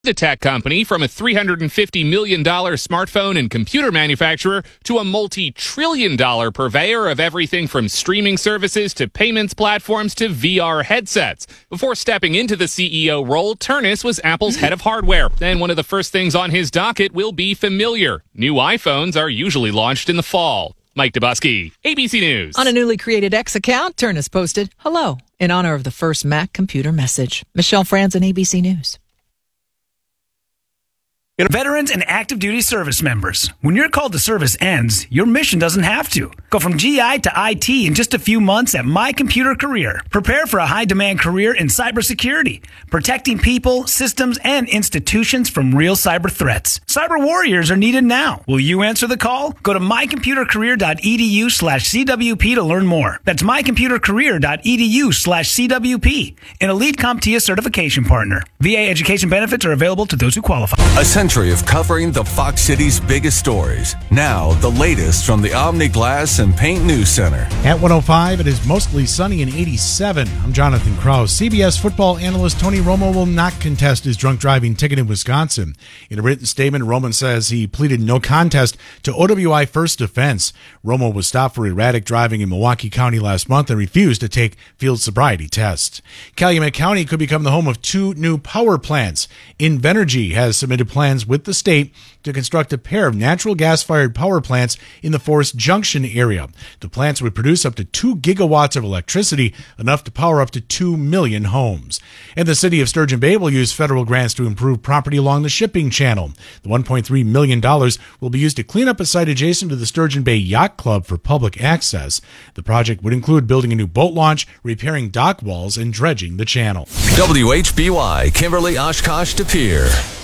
The tech company from a $350 million smartphone and computer manufacturer to a multi-trillion-dollar purveyor of everything from streaming services to payments platforms to VR headsets. Before stepping into the CEO role, Ternus was Apple's head of hardware, and one of the first things on his docket will be familiar. New iPhones are usually launched in the fall. Mike Dubusky, ABC News. On a newly created X account, Ternus posted, "Hello," in honor of the first Mac computer message. Michelle Franzen, ABC News. Veterans and active duty service members. When your call to service ends, your mission doesn't have to. Go from GI to IT in just a few months at My Computer Career. Prepare for a high-demand career in cybersecurity, protecting people, systems, and institutions from real cyber threats. Cyber warriors are needed now. Will you answer the call? Go to mycomputercareer.edu/CWP to learn more. That's mycomputercareer.edu/CWP, an elite CompTIA certification partner. VA education benefits are available to those who qualify. A century of covering the Fox City's biggest stories. Now, the latest from the Omni Glass and Paint News Center. At 105, it is mostly sunny and 87. I'm Jonathan Krause. CBS football analyst Tony Romo will not contest his drunk driving ticket in Wisconsin. In a written statement, Romo says he pleaded no contest to OWI first offense. Romo was stopped for erratic driving in Milwaukee County last month and refused to take field sobriety tests. Calumet County could become the home of 2 new power plants. Invenergy has submitted plans with the state to construct a pair of natural gas-fired power plants in the Forest Junction area. The plants would produce up to 2 gigawatts of electricity, enough to power up to 2 million homes. And the city of Sturgeon Bay will use federal grants to improve property along the shipping channel. The $1.3 million will be used to clean up a site adjacent to the Sturgeon Bay Yacht Club for public access. The project would include building a new boat launch, repairing dock walls, and dredging the channel. WHBY, Kimberly Oshkosh De Pere.